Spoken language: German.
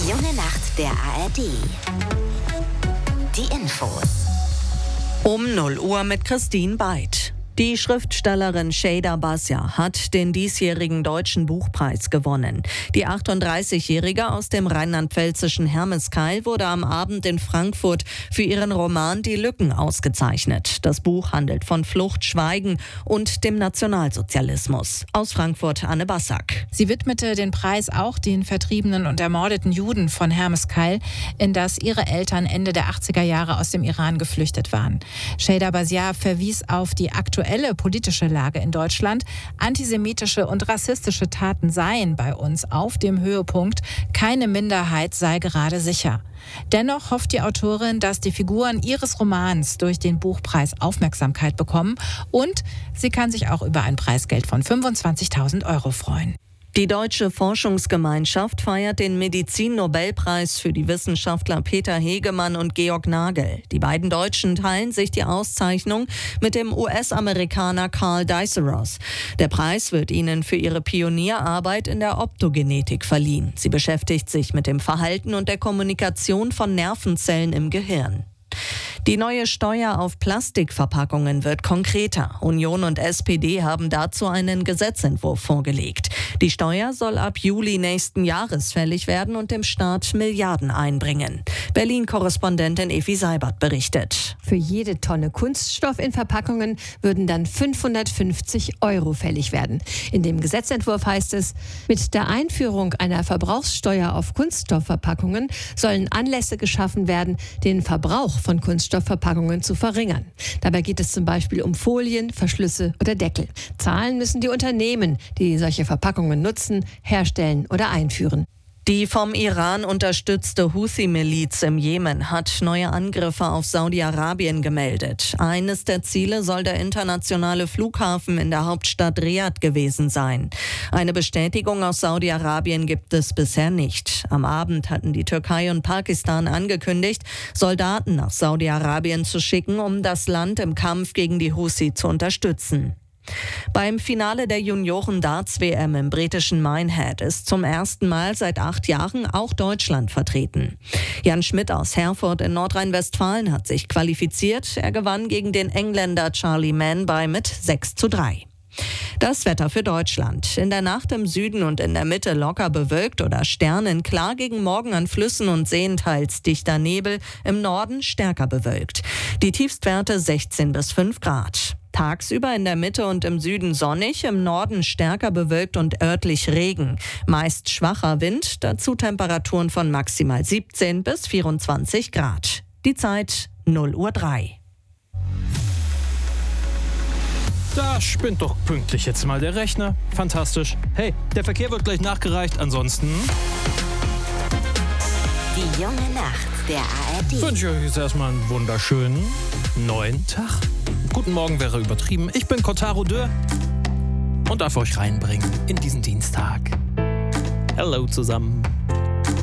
junge Nacht der ARD. Die Infos. Um 0 Uhr mit Christine Beid. Die Schriftstellerin Şeyda Basya hat den diesjährigen Deutschen Buchpreis gewonnen. Die 38-Jährige aus dem rheinland-pfälzischen Hermeskeil wurde am Abend in Frankfurt für ihren Roman Die Lücken ausgezeichnet. Das Buch handelt von Flucht, Schweigen und dem Nationalsozialismus. Aus Frankfurt Anne Bassack. Sie widmete den Preis auch den vertriebenen und ermordeten Juden von Hermeskeil, in das ihre Eltern Ende der 80er Jahre aus dem Iran geflüchtet waren. Şeyda Basya verwies auf die aktuelle politische Lage in Deutschland. Antisemitische und rassistische Taten seien bei uns auf dem Höhepunkt. Keine Minderheit sei gerade sicher. Dennoch hofft die Autorin, dass die Figuren ihres Romans durch den Buchpreis Aufmerksamkeit bekommen und sie kann sich auch über ein Preisgeld von 25.000 € freuen. Die Deutsche Forschungsgemeinschaft feiert den Medizin-Nobelpreis für die Wissenschaftler Peter Hegemann und Georg Nagel. Die beiden Deutschen teilen sich die Auszeichnung mit dem US-Amerikaner Carl Diceros. Der Preis wird ihnen für ihre Pionierarbeit in der Optogenetik verliehen. Sie beschäftigt sich mit dem Verhalten und der Kommunikation von Nervenzellen im Gehirn. Die neue Steuer auf Plastikverpackungen wird konkreter. Union und SPD haben dazu einen Gesetzentwurf vorgelegt. Die Steuer soll ab Juli nächsten Jahres fällig werden und dem Staat Milliarden einbringen. Berlin-Korrespondentin Evi Seibert berichtet. Für jede Tonne Kunststoff in Verpackungen würden dann 550 € fällig werden. In dem Gesetzentwurf heißt es, mit der Einführung einer Verbrauchssteuer auf Kunststoffverpackungen sollen Anlässe geschaffen werden, den Verbrauch von Kunststoffverpackungen zu verringern. Dabei geht es zum Beispiel um Folien, Verschlüsse oder Deckel. Zahlen müssen die Unternehmen, die solche Verpackungen nutzen, herstellen oder einführen. Die vom Iran unterstützte Houthi-Miliz im Jemen hat neue Angriffe auf Saudi-Arabien gemeldet. Eines der Ziele soll der internationale Flughafen in der Hauptstadt Riad gewesen sein. Eine Bestätigung aus Saudi-Arabien gibt es bisher nicht. Am Abend hatten die Türkei und Pakistan angekündigt, Soldaten nach Saudi-Arabien zu schicken, um das Land im Kampf gegen die Houthi zu unterstützen. Beim Finale der Junioren-Darts-WM im britischen Minehead ist zum ersten Mal seit 8 Jahren auch Deutschland vertreten. Jan Schmidt aus Herford in Nordrhein-Westfalen hat sich qualifiziert. Er gewann gegen den Engländer Charlie Manby mit 6:3. Das Wetter für Deutschland. In der Nacht im Süden und in der Mitte locker bewölkt oder sternenklar, gegen Morgen an Flüssen und Seen teils dichter Nebel, im Norden stärker bewölkt. Die Tiefstwerte 16 bis 5 Grad. Tagsüber in der Mitte und im Süden sonnig, im Norden stärker bewölkt und örtlich Regen. Meist schwacher Wind, dazu Temperaturen von maximal 17 bis 24 Grad. Die Zeit 0:03 Uhr. Da spinnt doch pünktlich jetzt mal der Rechner. Fantastisch. Hey, der Verkehr wird gleich nachgereicht. Ansonsten Die junge Nacht der ARD. wünsche ich euch jetzt erstmal einen wunderschönen neuen Tag. Guten Morgen wäre übertrieben. Ich bin Kotaro Dürr und darf euch reinbringen in diesen Dienstag. Hallo zusammen.